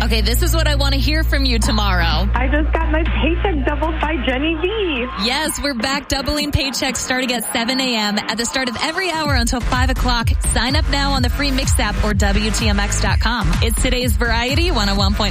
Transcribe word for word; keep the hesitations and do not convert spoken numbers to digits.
Okay, this is what I want to hear from you tomorrow. I just got my paycheck doubled by Jenny V. Yes, we're back doubling paychecks starting at seven a.m. at the start of every hour until five o'clock. Sign up now on the free Mix app or W T M X dot com. It's today's Variety one oh one point